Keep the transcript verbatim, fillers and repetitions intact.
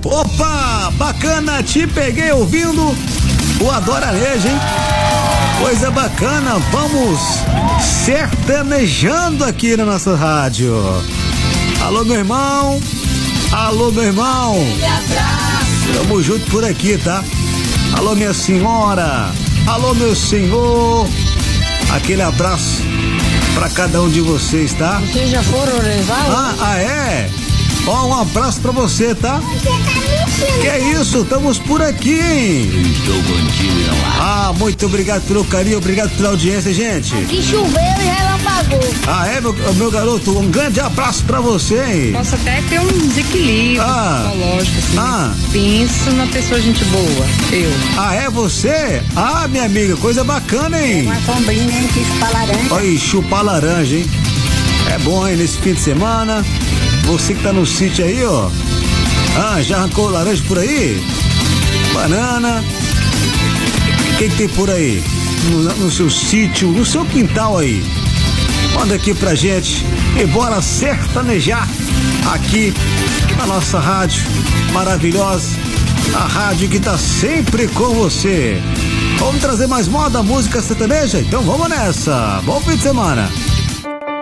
Opa, bacana, te peguei ouvindo o Adoranejo, hein? Coisa bacana, vamos sertanejando aqui na nossa rádio. Alô, meu irmão, alô, meu irmão, tamo junto por aqui, tá? Alô, minha senhora, alô, meu senhor, aquele abraço pra cada um de vocês, tá? Vocês já foram rezar? Ah, ah é? Ó, um abraço pra você, tá? Você tá mentindo. Que é isso, estamos por aqui, hein? Eu estou contigo e não há. Ah, muito obrigado pelo carinho, obrigado pela audiência, gente. Aqui choveu e relampagou. Ah, é, meu, meu garoto, um grande abraço pra você, hein? Posso até ter um desequilíbrio Ah. psicológico, assim. Ah. Penso na pessoa gente boa, eu. Ah, é você? Ah, minha amiga, coisa bacana, hein? Uma sombrinha, hein, que chupa laranja. Olha aí, chupar laranja, hein? É bom, hein, nesse fim de semana. Você que tá no sítio aí, ó. Ah, já arrancou laranja por aí? Banana. O que que tem por aí? No, no seu sítio, no seu quintal aí. Manda aqui pra gente e bora sertanejar aqui na nossa rádio maravilhosa. A rádio que tá sempre com você. Vamos trazer mais moda, música sertaneja? Então vamos nessa. Bom fim de semana.